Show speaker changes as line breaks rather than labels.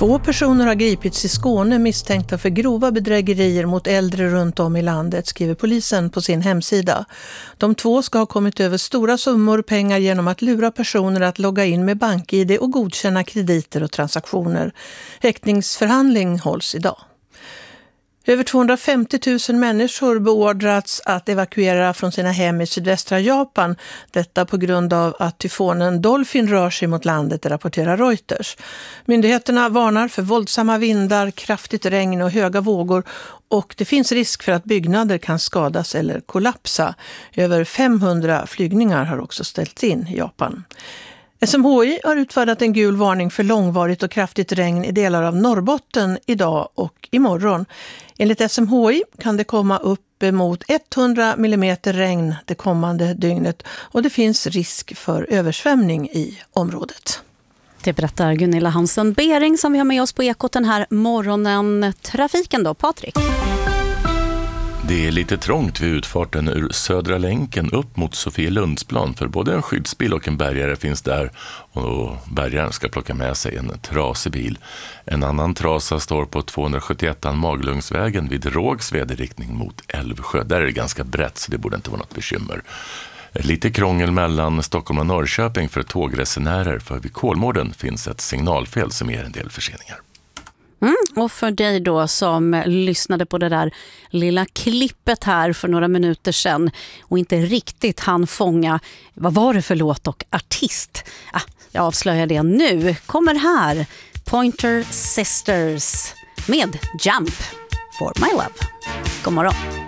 2 personer har gripits i Skåne misstänkta för grova bedrägerier mot äldre runt om i landet, skriver polisen på sin hemsida. De 2 ska ha kommit över stora summor pengar genom att lura personer att logga in med BankID och godkänna krediter och transaktioner. Häktningsförhandling hålls idag. Över 250 000 människor beordrats att evakuera från sina hem i sydvästra Japan. Detta på grund av att tyfonen Dolphin rör sig mot landet, rapporterar Reuters. Myndigheterna varnar för våldsamma vindar, kraftigt regn och höga vågor, och det finns risk för att byggnader kan skadas eller kollapsa. Över 500 flygningar har också ställts in i Japan. SMHI har utfärdat en gul varning för långvarigt och kraftigt regn i delar av Norrbotten idag och imorgon. Enligt SMHI kan det komma upp mot 100 mm regn det kommande dygnet, och det finns risk för översvämning i området.
Det berättar Gunilla Hansen Bering som vi har med oss på Ekot den här morgonen. Trafiken då, Patrik?
Det är lite trångt vid utfarten ur Södra länken upp mot Sofielundsplan, för både en skyddsbil och en bärgare finns där, och bärgaren ska plocka med sig en trasig bil. En annan trasa står på 271 Maglungsvägen vid Rågsved i riktning mot Älvsjö. Där är det ganska brett, så det borde inte vara något bekymmer. Lite krångel mellan Stockholm och Norrköping för tågresenärer, för vid Kolmården finns ett signalfel som ger en del förseningar.
Och för dig då som lyssnade på det där lilla klippet här för några minuter sedan och inte riktigt hann fånga vad var det för låt och artist. Jag avslöjar det nu. Kommer här Pointer Sisters med Jump for My Love. God morgon.